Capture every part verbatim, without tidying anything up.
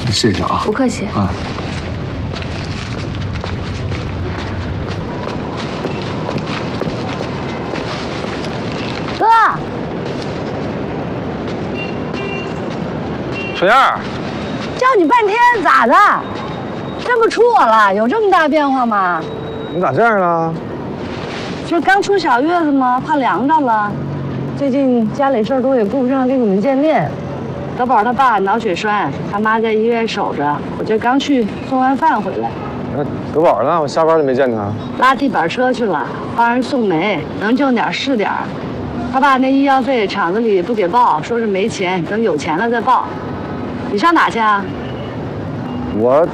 谢谢啊。 不客气。 啊。 哥， 水燕儿， 叫你半天咋的？认不出我了？有这么大变化吗？ 你咋这样了？ 这刚出小月子吗？怕凉着了。最近家里事儿多，也顾不上跟你们见面。德宝他爸脑血栓，他妈在医院守着。我这刚去送完饭回来。 那德宝呢？我下班就没见他。 拉地板车去了，帮人送煤，能挣点是点。他爸那医药费厂子里不给报，说是没钱，等有钱了再报。你上哪去啊？ 我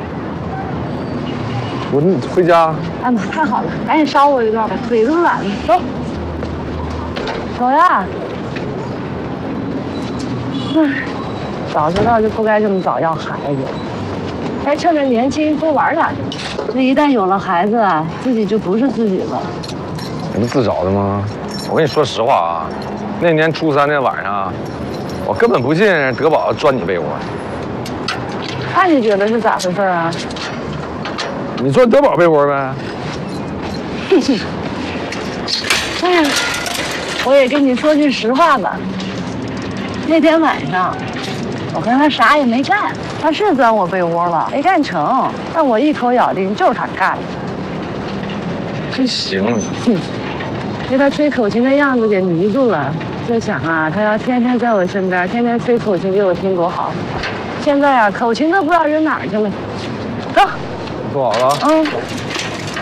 我回家。 哎妈，太好了，赶紧捎我一段吧，腿都软了。走，走呀！唉，早知道就不该这么早要孩子，该趁着年轻多玩两年。这一旦有了孩子啊，自己就不是自己了。 你不自找的吗？我跟你说实话啊，那年初三那晚上，我根本不信德宝钻你被窝。 那你觉得是咋回事啊？ 你钻德宝被窝呗？ 哎呀，我也跟你说句实话吧。那天晚上，我跟他啥也没干，他是钻我被窝了，没干成，但我一口咬定就是他干的。 真行， 哼，被他吹口琴的样子给迷住了，就想啊，他要天天在我身边，天天吹口琴给我听多好。现在啊，口琴都不知道扔哪儿去了。走， 做好了。 嗯。